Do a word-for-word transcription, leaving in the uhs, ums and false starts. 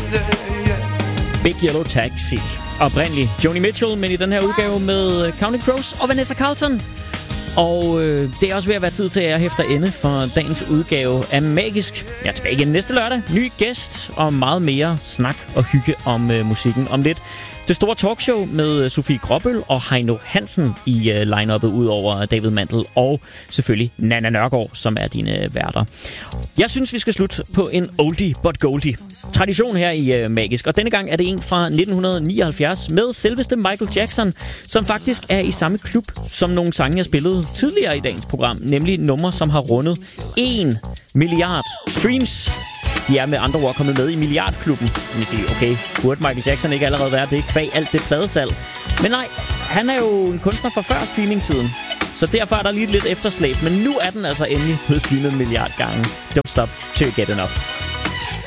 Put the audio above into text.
Big Yellow Taxi. Oprindeligt Joni Mitchell, men i den her udgave med Counting Crows og Vanessa Carlton. Og øh, det er også ved at være tid til, at jeg hæfter ende for dagens udgave af Magisk. Jeg er tilbage igen næste lørdag. Ny gæst og meget mere snak og hygge om øh, musikken om lidt. Det store talkshow med Sofie Gråbøl og Heino Hansen i øh, line-uppet, ud over David Mandel og selvfølgelig Nana Nørgaard, som er dine værter. Jeg synes, vi skal slutte på en oldie but goldie. Tradition her i øh, Magisk, og denne gang er det en fra nitten nioghalvfjerds med selveste Michael Jackson, som faktisk er i samme klub som nogle sange, jeg spillede tidligere i dagens program, nemlig numre, som har rundet en milliard streams. De er med andre ord kommet med i milliardklubben. Man siger, okay, burde Michael Jackson ikke allerede være det kvæg alt det pladesalg? Men nej, han er jo en kunstner fra før streamingtiden. Så derfor er der lige lidt efterslæb. Men nu er den altså endelig blevet streamet en milliard gange. Don't stop till you get enough.